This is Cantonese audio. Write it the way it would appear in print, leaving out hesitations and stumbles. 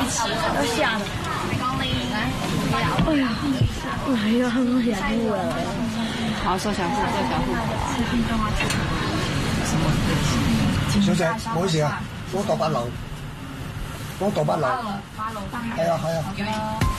要下的。哎呀，哎呀，很想吐了。好，收小腹，收小腹。 小姐，唔好意思啊，我到8樓，我到8樓。係啊係啊。